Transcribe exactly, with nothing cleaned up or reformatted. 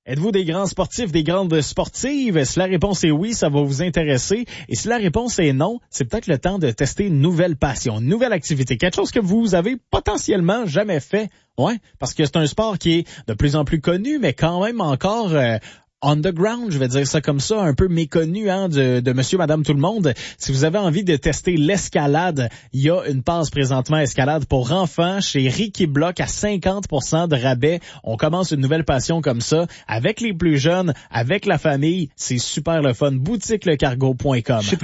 Êtes-vous des grands sportifs, des grandes sportives? Si la réponse est oui, ça va vous intéresser. Et si la réponse est non, c'est peut-être le temps de tester une nouvelle passion, une nouvelle activité, quelque chose que vous avez potentiellement jamais fait. Ouais, parce que c'est un sport qui est de plus en plus connu, mais quand même encore euh, underground, je vais dire ça comme ça, un peu méconnu hein, de, de monsieur, madame, tout le monde. Si vous avez envie de tester l'escalade, il y a une passe présentement escalade pour enfants chez Ricky Block à cinquante pour cent de rabais. On commence une nouvelle passion comme ça avec les plus jeunes, avec la famille. C'est super le fun. boutique le cargo point com.